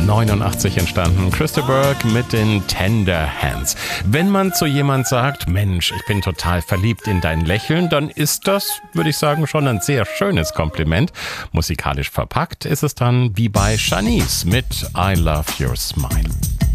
1989 entstanden. Crystal Burke mit den Tender Hands. Wenn man zu jemand sagt, Mensch, ich bin total verliebt in dein Lächeln, dann ist das, würde ich sagen, schon ein sehr schönes Kompliment. Musikalisch verpackt ist es dann wie bei Shanice mit I Love Your Smile.